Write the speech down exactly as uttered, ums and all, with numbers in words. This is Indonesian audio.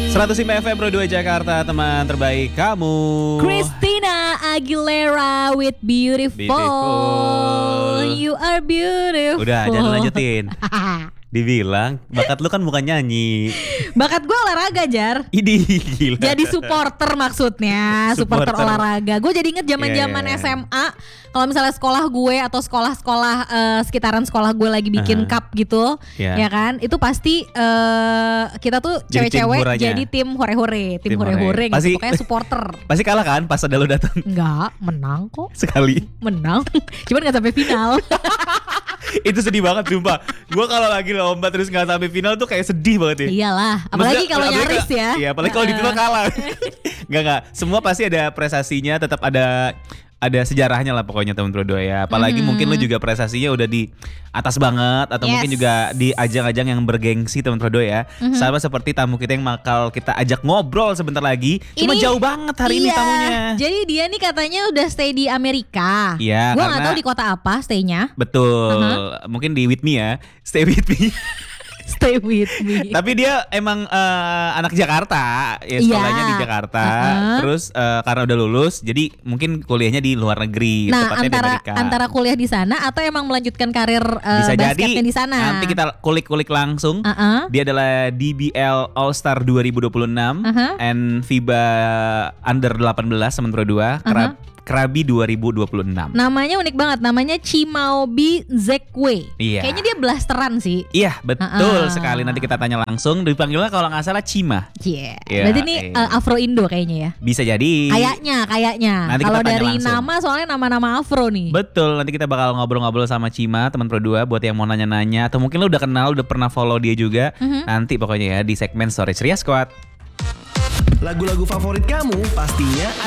seratus lima F M Pro dua Jakarta, teman terbaik kamu. Christina Aguilera with Beautiful. Beautiful. You are beautiful. Udah, jangan lanjutin. Dibilang bakat lu kan bukan nyanyi. Bakat gue olahraga, Jar. Idi gila. Jadi supporter maksudnya, supporter, Supporter. olahraga. Gue jadi inget zaman-zaman Yeah, yeah, S yeah. M A, kalau misalnya sekolah gue atau sekolah-sekolah eh, sekitaran sekolah gue lagi bikin Uh-huh. cup gitu, Yeah. ya kan? Itu pasti eh, kita tuh Jadi tim cewek-cewek huranya. jadi tim hore-hore, tim, Tim hore. hore-hore gitu. Pasti- Pokoknya supporter. Pasti kalah kan pas ada lu datang Enggak, menang kok. sekali. Menang. Cuman gak sampai final. Itu sedih banget sumpah. Gua kalau lagi lomba terus gak sampai final tuh kayak sedih banget ya. Iyalah, apalagi Maksudnya, kalau apalagi nyaris kalau- ya. Iya, apalagi kalau di final kalah. Enggak enggak. Semua pasti ada prestasinya, tetap ada ada sejarahnya lah pokoknya teman Pro dua ya. Apalagi Mhm. mungkin lu juga prestasinya udah di atas banget atau Yes. mungkin juga di ajang-ajang yang bergengsi teman Pro dua ya. Mhm. Sama seperti tamu kita yang bakal kita ajak ngobrol sebentar lagi. Cuma Ini- jauh banget hari ini Iya, tamunya. Jadi dia nih katanya udah stay di Amerika. Iya, Gua nggak karena- tahu di kota apa stay-nya. Betul. Uh-huh. Mungkin di with me ya. Stay with me. Stay with me. Tapi dia emang eh, anak Jakarta, ya Iya. sekolahnya di Jakarta. Uh-uh. Terus eh, karena udah lulus, jadi mungkin kuliahnya di luar negeri, Nah, tepatnya di antara Amerika. antara kuliah di sana atau emang melanjutkan karir eh, Bisa jadi basketnya di sana. nanti kita kulik-kulik langsung. Uh-uh. Dia adalah D B L All Star dua ribu dua puluh enam Uh-huh. and FIBA Under delapan belas teman Pro dua, Krab, Krabi dua ribu dua puluh enam. Namanya unik banget, namanya Chimaobi Zekwe. Iya. Kayaknya dia blasteran sih. Iya, betul Uh-uh. sekali. Nanti kita tanya langsung. Dipanggilnya kalau nggak salah Cima. Yeah. Iya, Berarti ini iya. eh, Afro Indo kayaknya ya. Bisa jadi. Kayaknya, kayaknya. Nanti kita Kalau tanya dari langsung. nama soalnya nama-nama Afro nih. Betul, nanti kita bakal ngobrol-ngobrol sama Cima, teman Pro dua, buat yang mau nanya-nanya atau mungkin lu udah kenal, udah pernah follow dia juga. Mhm. Nanti pokoknya ya di segmen Storage Ria Squad. Lagu-lagu favorit kamu pastinya